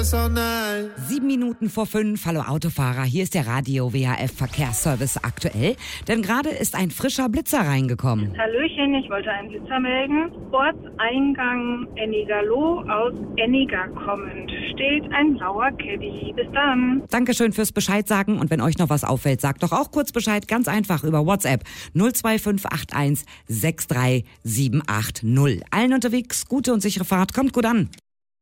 7 Minuten vor 5. Hallo Autofahrer, hier ist der Radio WHF Verkehrsservice aktuell, denn gerade ist ein frischer Blitzer reingekommen. Hallöchen, ich wollte einen Blitzer melden. Ortseingang Ennigerloh aus Enniger kommend steht ein blauer Caddy. Bis dann. Dankeschön fürs Bescheid sagen und wenn euch noch was auffällt, sagt doch auch kurz Bescheid, ganz einfach über WhatsApp 02581 63780. Allen unterwegs, gute und sichere Fahrt, kommt gut an.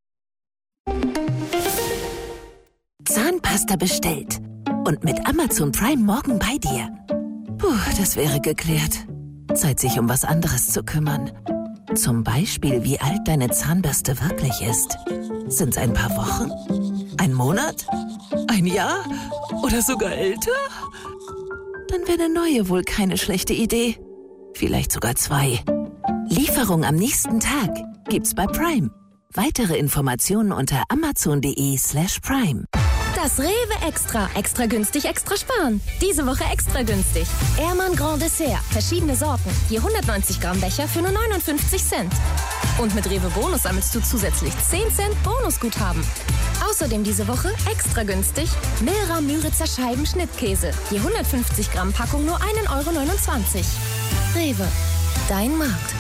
Zahnpasta bestellt und mit Amazon Prime morgen bei dir. Puh, das wäre geklärt. Zeit, sich um was anderes zu kümmern. Zum Beispiel, wie alt deine Zahnbürste wirklich ist. Sind's ein paar Wochen? Ein Monat? Ein Jahr? Oder sogar älter? Dann wäre eine neue wohl keine schlechte Idee. Vielleicht sogar 2. Lieferung am nächsten Tag gibt's bei Prime. Weitere Informationen unter amazon.de/prime. Das Rewe Extra. Extra günstig, extra sparen. Diese Woche extra günstig. Ehrmann Grand Dessert. Verschiedene Sorten. Je 190 Gramm Becher für nur 59 Cent. Und mit Rewe Bonus sammelst du zusätzlich 10 Cent Bonusguthaben. Außerdem diese Woche extra günstig Milra Müritzer Scheiben Schnittkäse. Je 150 Gramm Packung nur 1,29 €. Rewe. Dein Markt.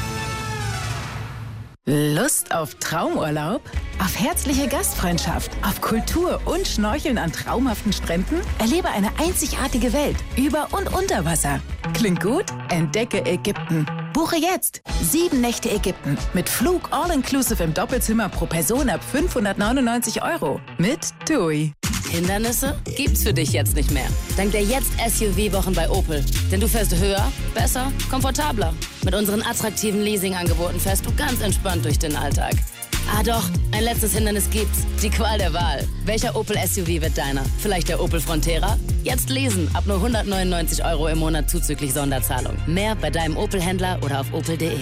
Lust auf Traumurlaub? Auf herzliche Gastfreundschaft? Auf Kultur und Schnorcheln an traumhaften Stränden? Erlebe eine einzigartige Welt über und unter Wasser. Klingt gut? Entdecke Ägypten. Buche jetzt 7 Nächte Ägypten mit Flug all-inclusive im Doppelzimmer pro Person ab 599 € mit TUI. Hindernisse gibt's für dich jetzt nicht mehr. Dank der Jetzt-SUV-Wochen bei Opel. Denn du fährst höher, besser, komfortabler. Mit unseren attraktiven Leasing-Angeboten fährst du ganz entspannt durch den Alltag. Ah doch, ein letztes Hindernis gibt's. Die Qual der Wahl. Welcher Opel-SUV wird deiner? Vielleicht der Opel Frontera? Jetzt lesen, ab nur 199 € im Monat zuzüglich Sonderzahlung. Mehr bei deinem Opel-Händler oder auf opel.de.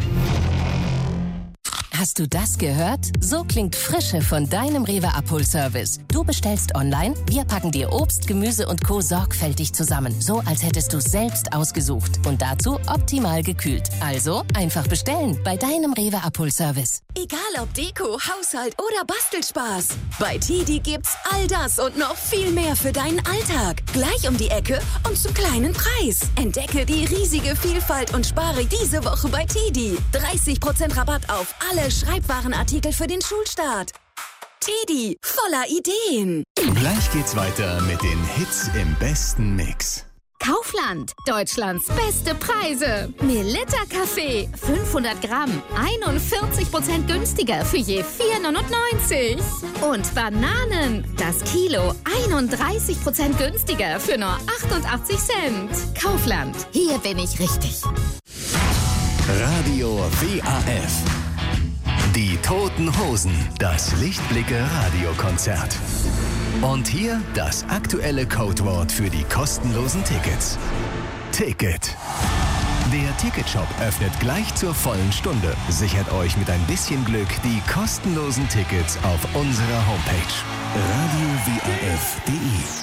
Hast du das gehört? So klingt Frische von deinem Rewe Abholservice. Du bestellst online, wir packen dir Obst, Gemüse und Co. sorgfältig zusammen. So, als hättest du es selbst ausgesucht. Und dazu optimal gekühlt. Also einfach bestellen bei deinem Rewe Abholservice. Egal ob Deko, Haushalt oder Bastelspaß. Bei TIDI gibt's all das und noch viel mehr für deinen Alltag. Gleich um die Ecke und zum kleinen Preis. Entdecke die riesige Vielfalt und spare diese Woche bei TIDI. 30% Rabatt auf alle Schreibwarenartikel für den Schulstart. TIDI, voller Ideen. Gleich geht's weiter mit den Hits im besten Mix. Kaufland, Deutschlands beste Preise. Melitta Kaffee, 500 Gramm, 41% günstiger für je 4,99 €. Und Bananen, das Kilo, 31% günstiger für nur 88 Cent. Kaufland, hier bin ich richtig. Radio WAF. Die Toten Hosen, das Lichtblicke-Radiokonzert. Und hier das aktuelle Codewort für die kostenlosen Tickets. Ticket. Der Ticketshop öffnet gleich zur vollen Stunde. Sichert euch mit ein bisschen Glück die kostenlosen Tickets auf unserer Homepage. RadioWAF.de